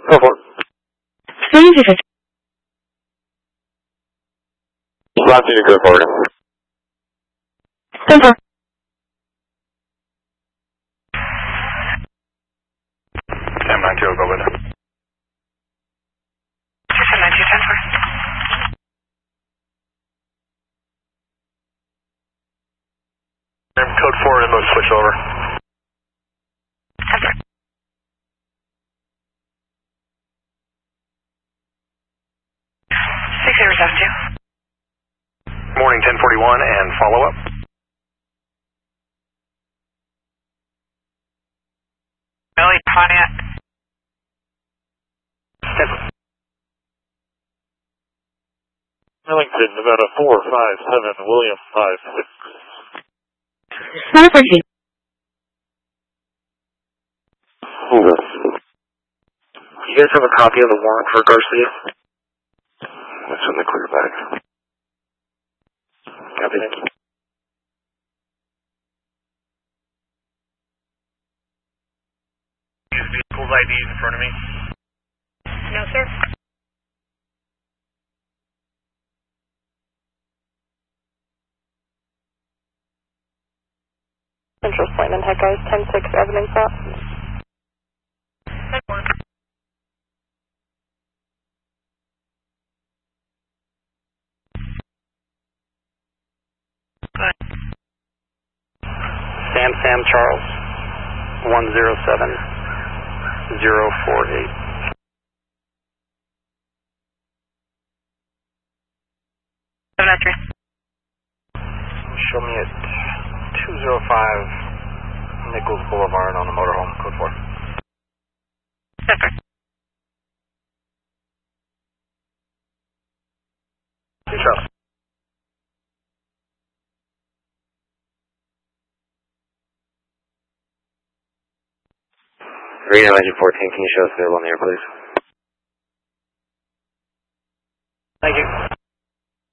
Go for it. Roger, go for it. Go for it. 1092, go with it. 1092, 10 Code 4, inbox switch over. 10 6072. Morning 1041 and follow up. Billy Pontiac. Millington, Nevada 457, William 56. Celebrity. Hold on. You guys have a copy of the warrant for Garcia? That's in the clear bag. Copy. These vehicles IDs in front of me? No, sir. Central appointment, head guys, 10-6, evidence up. Sam Charles, 107048. Show me at 205 Nichols Boulevard on the motorhome, code 4. Pepper. Charles. Reno Engine 14, can you show us available on the air, please? Thank you.